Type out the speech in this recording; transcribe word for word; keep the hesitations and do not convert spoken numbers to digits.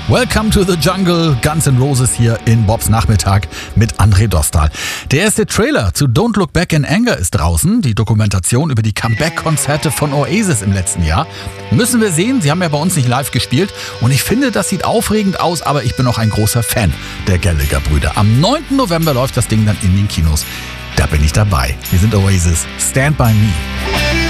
Welcome to the Jungle, Guns N' Roses hier in Bobs Nachmittag mit André Dostal. Der erste Trailer zu Don't Look Back in Anger ist draußen, die Dokumentation über die Comeback-Konzerte von Oasis im letzten Jahr. Müssen wir sehen, sie haben ja bei uns nicht live gespielt und ich finde, das sieht aufregend aus, aber ich bin auch ein großer Fan der Gallagher-Brüder. Am neunten November läuft das Ding dann in den Kinos. Da bin ich dabei. Wir sind Oasis. Stand by me.